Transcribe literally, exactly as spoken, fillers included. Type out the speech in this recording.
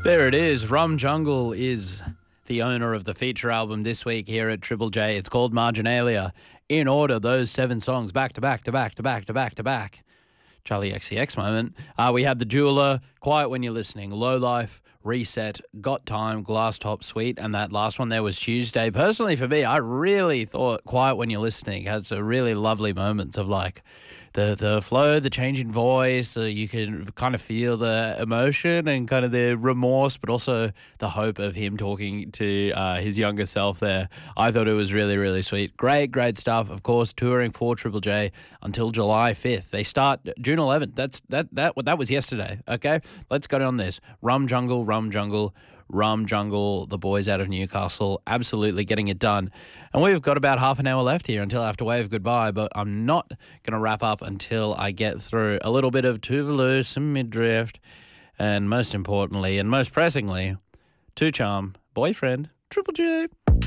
There it is. Rum Jungle is the owner of the feature album this week here at Triple J. It's called Marginalia. In order, those seven songs back to back to back to back to back to back. Charlie X C X moment. Uh, we had The Jeweler, Quiet When You're Listening, Low Life, Reset, Got Time, Glass Top Suite, and that last one there was Tuesday. Personally, for me, I really thought Quiet When You're Listening had some really lovely moments of like the the flow, the change in voice. Uh, you can kind of feel the emotion and kind of the remorse, but also the hope of him talking to uh, his younger self there. I thought it was really, really sweet. Great, great stuff. Of course, touring for Triple J until July fifth. They start June eleventh. That's that that that was yesterday. Okay, let's go down this. Rum Jungle, Rum Jungle. Rum Jungle, the boys out of Newcastle, absolutely getting it done. And we've got about half an hour left here until I have to wave goodbye, but I'm not going to wrap up until I get through a little bit of Tuvalu, some Midriff, and most importantly, and most pressingly, Two Charm, Boyfriend, Triple J.